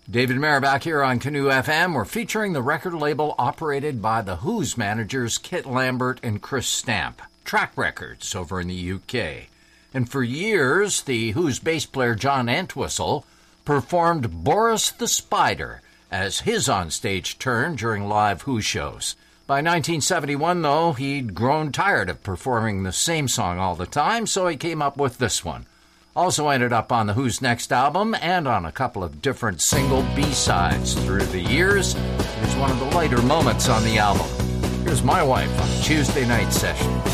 David Mayer back here on Canoe FM. We're featuring the record label operated by the Who's managers Kit Lambert and Chris Stamp, Track Records over in the UK. And for years, the Who's bass player John Entwistle performed Boris the Spider as his onstage turn during live Who shows. By 1971, though, he'd grown tired of performing the same song all the time, so he came up with this one. Also ended up on the Who's next album and on a couple of different single B-sides through the years. Here's one of the lighter moments on the album. Here's My Wife on Tuesday Night Session.